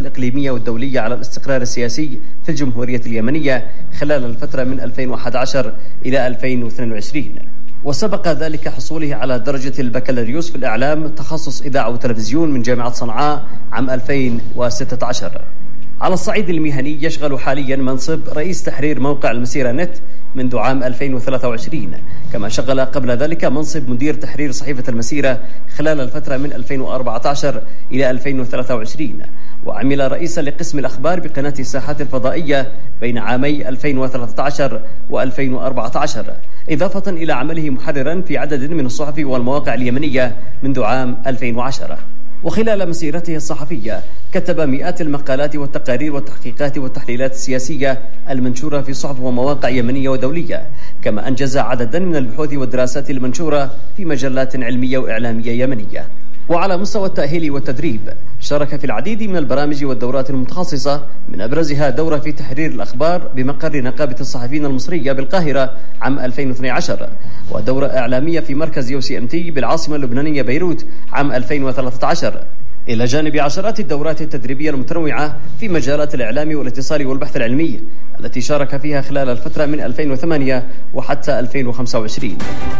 الإقليمية والدولية على الاستقرار السياسي في الجمهورية اليمنية خلال الفترة من 2011 إلى 2022. وسبق ذلك حصوله على درجة البكالوريوس في الإعلام تخصص إذاعة وتلفزيون من جامعة صنعاء عام 2016. على الصعيد المهني يشغل حاليا منصب رئيس تحرير موقع المسيرة نت منذ عام 2023، كما شغل قبل ذلك منصب مدير تحرير صحيفة المسيرة خلال الفترة من 2014 إلى 2023، وعمل رئيسا لقسم الأخبار بقناة الساحات الفضائية بين عامي 2013 و2014، إضافة إلى عمله محررا في عدد من الصحف والمواقع اليمنية منذ عام 2010. وخلال مسيرته الصحفية كتب مئات المقالات والتقارير والتحقيقات والتحليلات السياسية المنشورة في صحف ومواقع يمنية ودولية، كما أنجز عددا من البحوث والدراسات المنشورة في مجلات علمية وإعلامية يمنية. وعلى مستوى التأهيل والتدريب شارك في العديد من البرامج والدورات المتخصصة، من أبرزها دورة في تحرير الأخبار بمقر نقابة الصحفيين المصرية بالقاهرة عام 2012، ودورة إعلامية في مركز UCMT بالعاصمة اللبنانية بيروت عام 2013، إلى جانب عشرات الدورات التدريبية المتنوعة في مجالات الإعلام والاتصال والبحث العلمي التي شارك فيها خلال الفترة من 2008 وحتى 2025.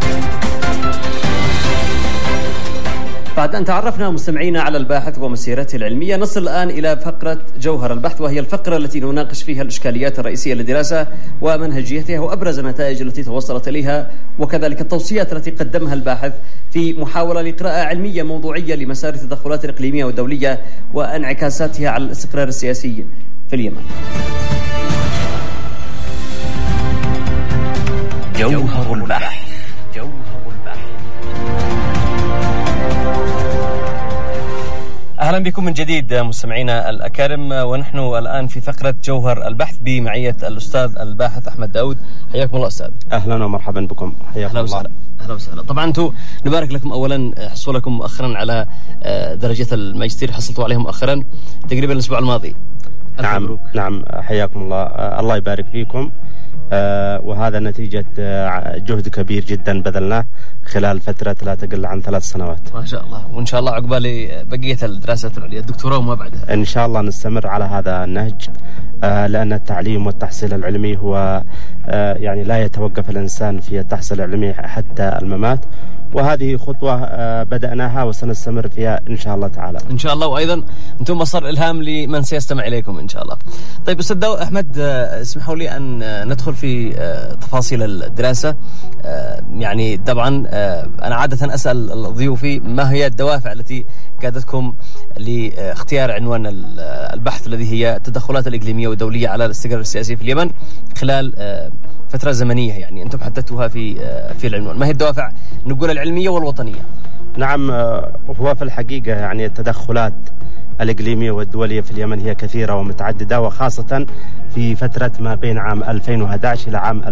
بعد أن تعرفنا مستمعينا على الباحث ومسيرته العلمية، نصل الآن إلى فقرة جوهر البحث، وهي الفقرة التي نناقش فيها الإشكاليات الرئيسية للدراسة ومنهجيتها وأبرز النتائج التي توصلت إليها، وكذلك التوصيات التي قدمها الباحث في محاولة لقراءة علمية موضوعية لمسار التدخلات الإقليمية والدولية وانعكاساتها على الاستقرار السياسي في اليمن. جوهر البحث. أهلا بكم من جديد مستمعينا الأكارم، ونحن الآن في فقرة جوهر البحث بمعية الأستاذ الباحث أحمد داود. حياكم الله أستاذ. أهلا ومرحبا بكم. حياكم الله. أهلا وسهلا. طبعا أنتم نبارك لكم أولا حصولكم مؤخرا على درجة الماجستير، حصلتوا عليها مؤخرا تقريبا الأسبوع الماضي. نعم حياكم الله. الله يبارك فيكم. وهذا نتيجة جهد كبير جدا بذلناه خلال فترة لا تقل عن 3 سنوات. ما شاء الله، وإن شاء الله عقبال بقية الدراسات العليا الدكتوراه وما بعدها إن شاء الله نستمر على هذا النهج، لأن التعليم والتحصيل العلمي هو يعني لا يتوقف الإنسان في التحصيل العلمي حتى الممات، وهذه خطوة بدأناها وسنستمر فيها إن شاء الله تعالى. إن شاء الله، وأيضا أنتم مصدر إلهام لمن سيستمع إليكم إن شاء الله. طيب أستاذ أحمد، اسمحوا لي أن ندخل في تفاصيل الدراسة. يعني طبعا أنا عادة أسأل ضيوفي ما هي الدوافع التي قادتكم لاختيار عنوان البحث الذي هي التدخلات الإقليمية والدولية على الاستقرار السياسي في اليمن خلال فترة زمنية، يعني أنتم حددتوها في العنوان. ما هي الدوافع نقول العلمية والوطنية؟ نعم، هو في الحقيقة يعني التدخلات الإقليمية والدولية في اليمن هي كثيرة ومتعددة، وخاصة في فترة ما بين عام 2011 إلى عام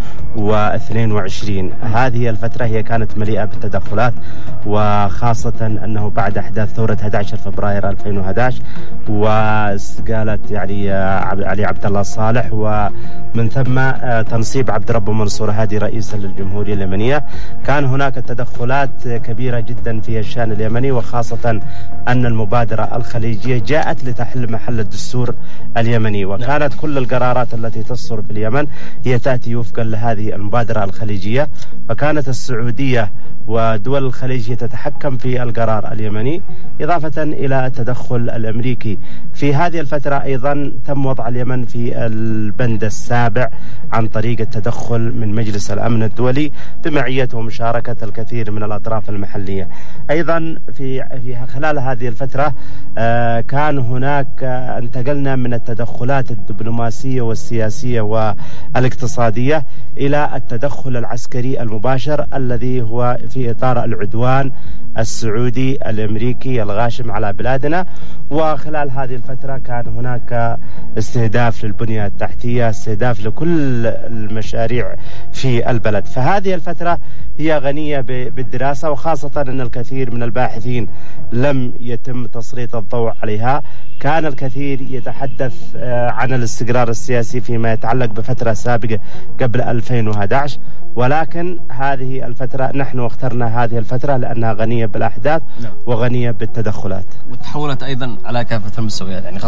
2022. هذه الفترة هي كانت مليئة بالتدخلات، وخاصة أنه بعد أحداث ثورة 11 فبراير 2011 واستقالة يعني علي عبد الله الصالح، ومن ثم تنصيب عبد ربه منصور هادي رئيسا للجمهورية اليمنية، كان هناك تدخلات كبيرة جدا في الشأن اليمني، وخاصة أن المبادرة الخليجية جاءت لتحل محل الدستور اليمني، وكانت كل القرارات التي تصدر في اليمن هي تأتي وفقا لهذه المبادرة الخليجية، فكانت السعودية ودول الخليج تتحكم في القرار اليمني، إضافة إلى التدخل الأمريكي. في هذه الفترة أيضا تم وضع اليمن في البند السابع عن طريق التدخل من مجلس الأمن الدولي بمعية ومشاركة الكثير من الأطراف المحلية. أيضا في خلال هذه الفترة كان هناك انتقلنا من التدخلات الدبلوماسية والسياسية والاقتصادية إلى التدخل العسكري المباشر الذي هو في إطار العدوان السعودي الأمريكي الغاشم على بلادنا. وخلال هذه الفترة كان هناك استهداف للبنية التحتية، استهداف لكل المشاريع في البلد. فهذه الفترة هي غنية بالدراسة، وخاصة أن الكثير من الباحثين لم يتم تسليط الضوء عليها. كان الكثير يتحدث عن الاستقرار السياسي فيما يتعلق بفترة سابقة قبل 2011، ولكن هذه الفترة نحن اخترنا هذه الفترة لأنها غنية بالأحداث وغنية بالتدخلات والتحولات أيضا على كافة المستويات، يعني